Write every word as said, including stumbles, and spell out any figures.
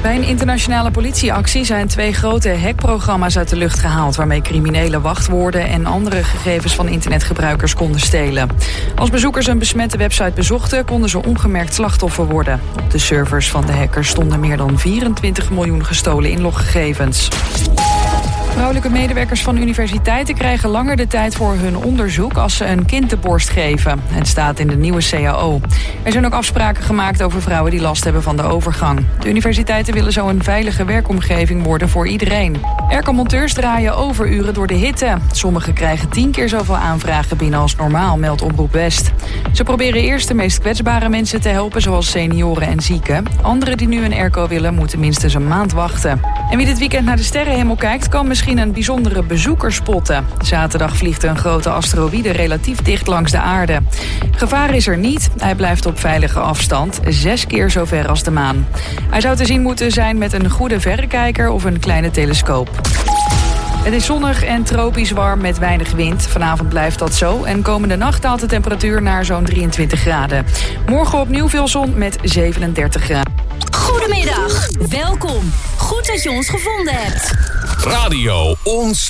Bij een internationale politieactie zijn twee grote hackprogramma's uit de lucht gehaald, waarmee criminelen wachtwoorden en andere gegevens van internetgebruikers konden stelen. Als bezoekers een besmette website bezochten, konden ze ongemerkt slachtoffer worden. Op de servers van de hackers stonden meer dan vierentwintig miljoen gestolen inloggegevens. Vrouwelijke medewerkers van universiteiten krijgen langer de tijd voor hun onderzoek als ze een kind de borst geven. Het staat in de nieuwe C A O. Er zijn ook afspraken gemaakt over vrouwen die last hebben van de overgang. De universiteiten willen zo een veilige werkomgeving worden voor iedereen. Airco-monteurs draaien overuren door de hitte. Sommigen krijgen tien keer zoveel aanvragen binnen als normaal, meldt Omroep West. Ze proberen eerst de meest kwetsbare mensen te helpen, zoals senioren en zieken. Anderen die nu een airco willen, moeten minstens een maand wachten. En wie dit weekend naar de sterrenhemel kijkt, kan misschien een bijzondere bezoeker spotten. Zaterdag vliegt een grote asteroïde relatief dicht langs de aarde. Gevaar is er niet. Hij blijft op veilige afstand, zes keer zo ver als de maan. Hij zou te zien moeten zijn met een goede verrekijker of een kleine telescoop. Het is zonnig en tropisch warm met weinig wind. Vanavond blijft dat zo en komende nacht daalt de temperatuur naar zo'n drieëntwintig graden. Morgen opnieuw veel zon met zevenendertig graden. Goedemiddag, welkom. Goed dat je ons gevonden hebt. Radio Ons